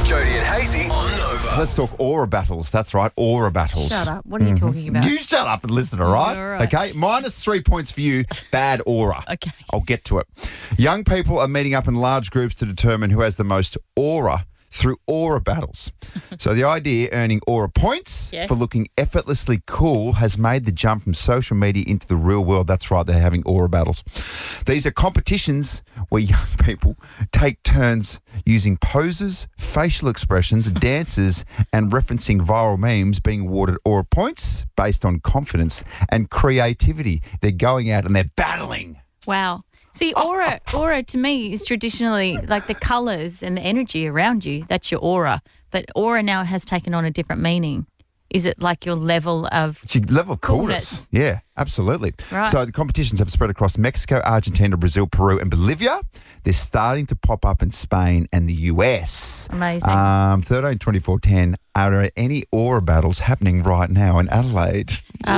Jody and Hazy on Nova. Let's talk aura battles. That's right, aura battles. Shut up. What are you talking about? You shut up and listen, all right? All right. Okay, minus 3 points for you. Bad aura. Okay. I'll get to it. Young people are meeting up in large groups to determine who has the most aura through aura battles. So the idea, earning aura points Yes. for looking effortlessly cool, has made the jump from social media into the real world. That's right, they're having aura battles. These are competitions where young people take turns using poses, facial expressions, dances, and referencing viral memes, being awarded aura points based on confidence and creativity. They're going out and they're battling. Wow. See, aura to me is traditionally like the colours and the energy around you. That's your aura. But aura now has taken on a different meaning. Is it like your level of It's your level of coolness. Yeah, absolutely. Right. So the competitions have spread across Mexico, Argentina, Brazil, Peru, and Bolivia. They're starting to pop up in Spain and the US. Amazing. 13, 24, 10. Are there any aura battles happening right now in Adelaide?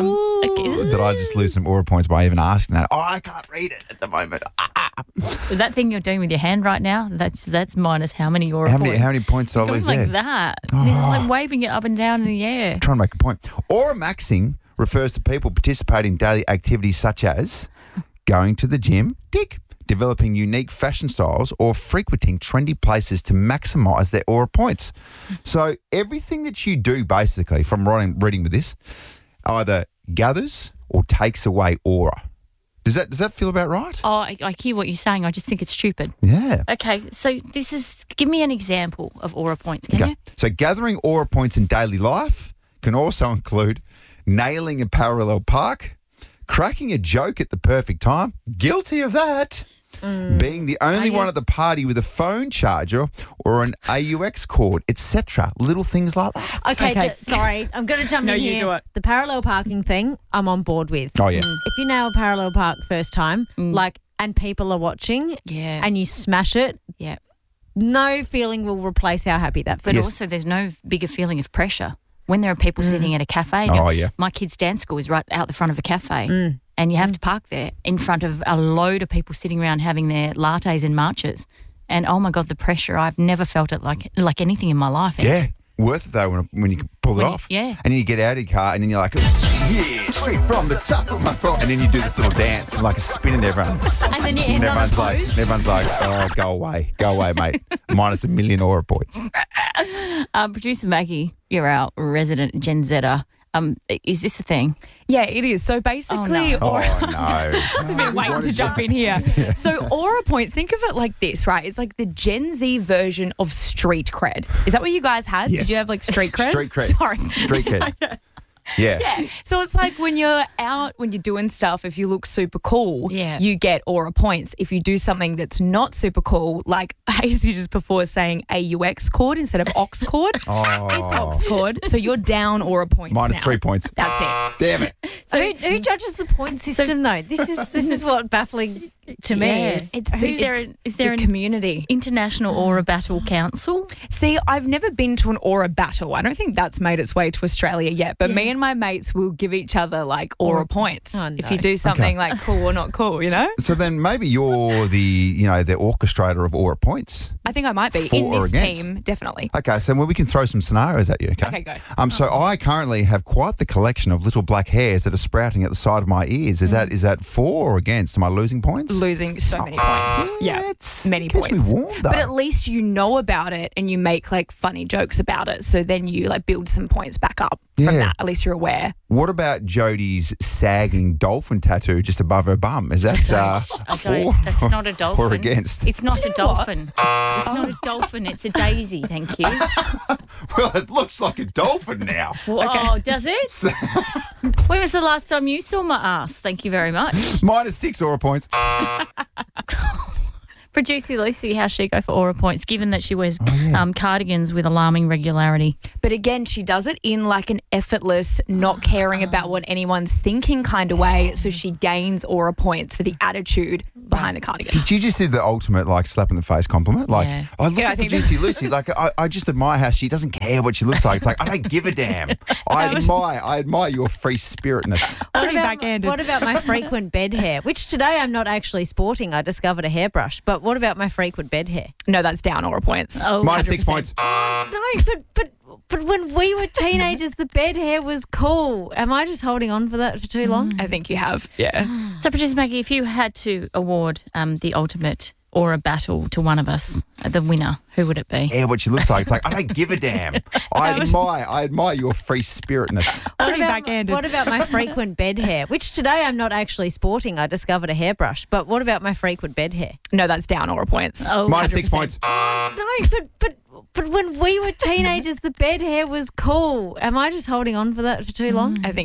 Did I just lose some aura points by even asking that? Oh, I can't read it at the moment. That thing you're doing with your hand right now, that's minus how many aura How points? many points did I It lose goes like there? that. You're like waving it up and down in the air. Trying to make a point. Aura maxing refers to people participating in daily activities such as going to the gym, tick, developing unique fashion styles, or frequenting trendy places to maximise their aura points. So everything that you do, basically, from reading with this, either gathers or takes away aura. Does that feel about right? Oh, I hear what you're saying. I just think it's stupid. Yeah. Okay, so give me an example of aura points, can you? So gathering aura points in daily life can also include nailing a parallel park, cracking a joke at the perfect time, guilty of that, being the only one at the party with a phone charger or an AUX cord, etc. Little things like that. Okay. Sorry, I'm going to jump No, in you here. do it. The parallel parking thing, I'm on board with. Oh, yeah. If you nail parallel park first time, and people are watching, Yeah. and you smash it, Yeah. no feeling will replace how happy that But feels. also there's no bigger feeling of pressure. When there are people sitting at a cafe, Oh, yeah. my kids' dance school is right out the front of a cafe and you have to park there in front of a load of people sitting around having their lattes and matchas. And, oh, my God, the pressure, I've never felt it like anything in my life. Yeah. Worth it, though, when you can pull it When you- off. yeah. And then you get out of your car and then you're like, yeah, straight from the top of my throat. And then you do this little dance and like a spin and everyone. and then you And end on a everyone's pose. like, oh, go away, mate. Minus a million aura points. Producer Maggie, you're our resident Gen Zer. Is this a thing? Yeah, it is. So basically, no. Oh, aura, no. I've been waiting to jump in here. So aura points, think of it like this, right? It's like the Gen Z version of street cred. Is that what you guys had? Yes. Did you have like street cred? Street cred. Sorry. Street cred. Yeah. So it's like when you're out, when you're doing stuff, if you look super cool, Yeah. you get aura points. If you do something that's not super cool, like Hazy just before saying AUX cord instead of ox cord, it's ox cord. So you're down aura points Minus now. 3 points. That's it. Damn it. So who judges the point system though? This is what baffling to me Yeah. is. Is there The an community. International Aura Battle Council? See, I've never been to an aura battle. I don't think that's made its way to Australia yet. But me and my mates will give each other like aura points Oh, if no. you do something like cool or not cool. You know, So then maybe you're the orchestrator of aura points. I think I might be For in or this against? team. Definitely. Okay, so we can throw some scenarios at you, okay? Okay, go. So I currently have quite the collection of little black hairs that are sprouting at the side of my ears. Is that for or against? Am I losing points? Losing so many points. Yeah, many keeps points. me warm, though. But at least you know about it and you make like funny jokes about it. So then you like build some points back up from Yeah. that. At least you're aware. What about Jodie's sagging dolphin tattoo just above her bum? Is that for That's not a dolphin. or against? It's not a dolphin. It's not a dolphin. It's a daisy. Thank you. Well, it looks like a dolphin now. Oh, does it? When was the last time you saw my ass? Thank you very much. Minus 6 aura points. Producer Lucy, how's she go for aura points, given that she wears Oh, cardigans with alarming regularity? But again, she does it in like an effortless, not caring about what anyone's thinking kind of way. So she gains aura points for the attitude behind the cardigan. Did you just do the ultimate like slap in the face compliment? Like, Yeah. I look Yeah, I at think Juicy Lucy. Like, I just admire how she doesn't care what she looks like. It's like I don't give a damn. I admire your free spiritness. Pretty backhanded. What about my frequent bed hair? Which today I'm not actually sporting. I discovered a hairbrush. But what about my frequent bed hair? No, that's down Aura points. Oh, Minus 6 100%. points. No, but when we were teenagers, the bed hair was cool. Am I just holding on for that for too long? I think you have. Yeah. So, Producer Maggie, if you had to award the ultimate or a battle to one of us, the winner, who would it be? Yeah, what she looks like. It's like I don't give a damn. I admire your free spiritness. Pretty backhanded. What about my frequent bed hair? Which today I'm not actually sporting. I discovered a hairbrush. But what about my frequent bed hair? No, that's down Aura points. Oh, Minus 6 100%. points. No, but when we were teenagers, the bed hair was cool. Am I just holding on for that for too long? I think